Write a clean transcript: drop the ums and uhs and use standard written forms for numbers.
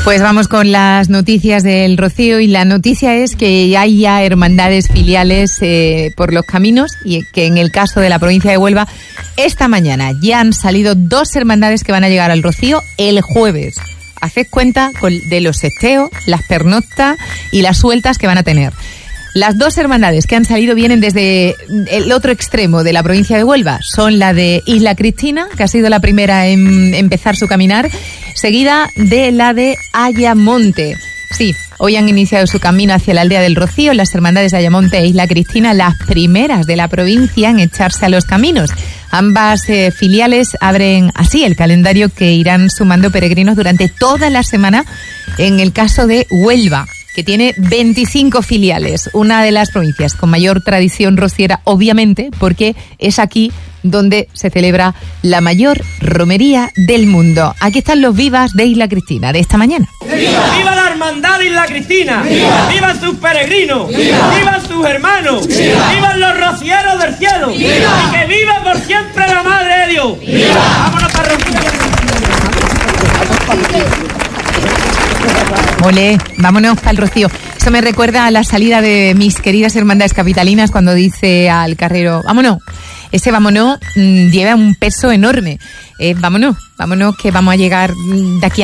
Pues vamos con las noticias del Rocío, y la noticia es que hay ya hermandades filiales por los caminos, y que en el caso de la provincia de Huelva, esta mañana ya han salido 2 hermandades que van a llegar al Rocío el jueves. Haced cuenta de los sesteos, las pernoctas y las sueltas que van a tener. Las 2 hermandades que han salido vienen desde el otro extremo de la provincia de Huelva. Son la de Isla Cristina, que ha sido la primera en empezar su caminar, seguida de la de Ayamonte. Sí, hoy han iniciado su camino hacia la aldea del Rocío las hermandades de Ayamonte e Isla Cristina, las primeras de la provincia en echarse a los caminos. Ambas filiales abren así el calendario que irán sumando peregrinos durante toda la semana. En el caso de Huelva, que tiene 25 filiales, una de las provincias con mayor tradición rociera, obviamente, porque es aquí donde se celebra la mayor romería del mundo. Aquí están los vivas de Isla Cristina de esta mañana. ¡Viva! ¡Viva la hermandad de Isla Cristina! ¡Viva! ¡Vivan sus peregrinos! ¡Viva! ¡Vivan sus hermanos! ¡Viva! ¡Vivan los rocieros del cielo! ¡Viva! ¡Y que viva por siempre la Madre de Dios! ¡Viva! ¡Vámonos para Rocío! Olé, vámonos para el Rocío. Eso me recuerda a la salida de mis queridas hermandades capitalinas cuando dice al carrero, vámonos. Ese vámonos lleva un peso enorme. Vámonos, que vamos a llegar de aquí